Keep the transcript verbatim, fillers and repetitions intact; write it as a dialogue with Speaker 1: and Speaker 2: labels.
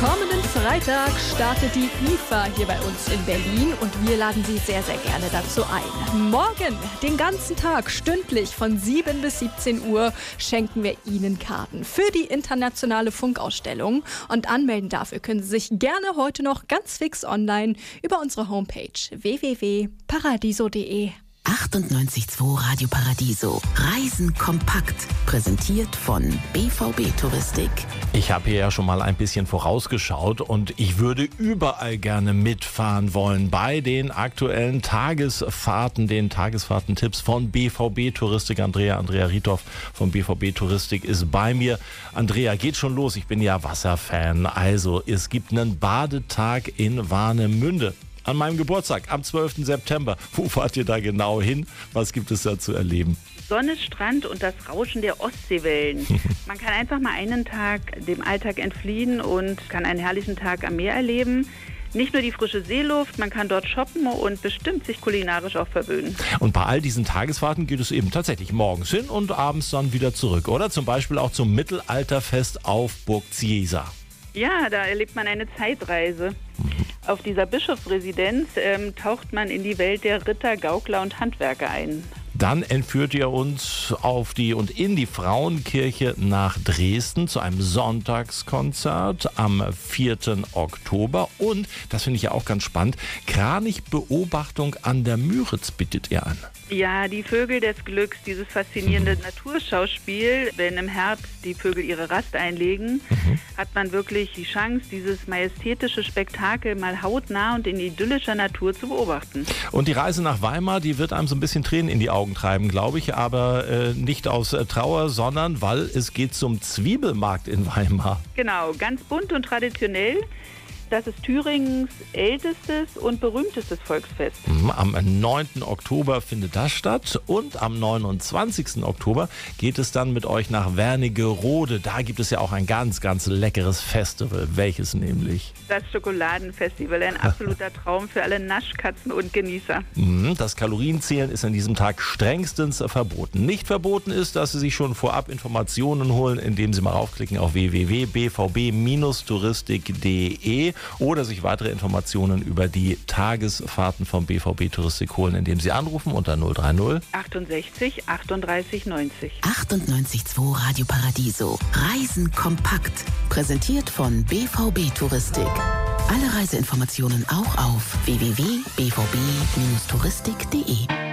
Speaker 1: Kommenden Freitag startet die I F A hier bei uns in Berlin und wir laden Sie sehr, sehr gerne dazu ein. Morgen, den ganzen Tag, stündlich von sieben bis siebzehn Uhr, schenken wir Ihnen Karten für die internationale Funkausstellung. Und anmelden dafür können Sie sich gerne heute noch ganz fix online über unsere Homepage w w w punkt paradiso punkt de.
Speaker 2: achtundneunzig Komma zwei Radio Paradiso. Reisen kompakt. Präsentiert von B V B Touristik.
Speaker 3: Ich habe hier ja schon mal ein bisschen vorausgeschaut und ich würde überall gerne mitfahren wollen bei den aktuellen Tagesfahrten, den Tagesfahrtentipps von B V B Touristik. Andrea, Andrea Riethoff von B V B Touristik ist bei mir. Andrea, geht schon los. Ich bin ja Wasserfan. Also, es gibt einen Badetag in Warnemünde. An meinem Geburtstag, am zwölften September. Wo fahrt ihr da genau hin? Was gibt es da zu erleben?
Speaker 4: Sonne, Strand und das Rauschen der Ostseewellen. Man kann einfach mal einen Tag dem Alltag entfliehen und kann einen herrlichen Tag am Meer erleben. Nicht nur die frische Seeluft, man kann dort shoppen und bestimmt sich kulinarisch auch verwöhnen.
Speaker 3: Und bei all diesen Tagesfahrten geht es eben tatsächlich morgens hin und abends dann wieder zurück, oder? Zum Beispiel auch zum Mittelalterfest auf Burg Ziesa.
Speaker 4: Ja, da erlebt man eine Zeitreise. Auf dieser Bischofsresidenz ähm, taucht man in die Welt der Ritter, Gaukler und Handwerker ein.
Speaker 3: Dann entführt ihr uns auf die und in die Frauenkirche nach Dresden zu einem Sonntagskonzert am vierten Oktober. Und, das finde ich ja auch ganz spannend, Kranichbeobachtung an der Müritz bietet ihr an.
Speaker 4: Ja, die Vögel des Glücks, dieses faszinierende mhm. Naturschauspiel. Wenn im Herbst die Vögel ihre Rast einlegen, mhm. hat man wirklich die Chance, dieses majestätische Spektakel mal hautnah und in idyllischer Natur zu beobachten.
Speaker 3: Und die Reise nach Weimar, die wird einem so ein bisschen Tränen in die Augen treiben, glaube ich, aber äh, nicht aus äh, Trauer, sondern weil es geht zum Zwiebelmarkt in Weimar.
Speaker 4: Genau, ganz bunt und traditionell. Das ist Thüringens ältestes und berühmtestes Volksfest.
Speaker 3: Am neunten Oktober findet das statt und am neunundzwanzigsten Oktober geht es dann mit euch nach Wernigerode. Da gibt es ja auch ein ganz, ganz leckeres Festival. Welches nämlich?
Speaker 4: Das Schokoladenfestival, ein absoluter Traum für alle Naschkatzen und Genießer.
Speaker 3: Das Kalorienzählen ist an diesem Tag strengstens verboten. Nicht verboten ist, dass Sie sich schon vorab Informationen holen, indem Sie mal raufklicken auf w w w punkt b v b touristik punkt de oder sich weitere Informationen über die Tagesfahrten vom B V B Touristik holen, indem Sie anrufen unter null drei null
Speaker 4: achtundsechzig achtunddreißig neunzig.
Speaker 2: achtundneunzig Komma zwei Radio Paradiso. Reisen kompakt. Präsentiert von B V B Touristik. Alle Reiseinformationen auch auf w w w punkt b v b touristik punkt de.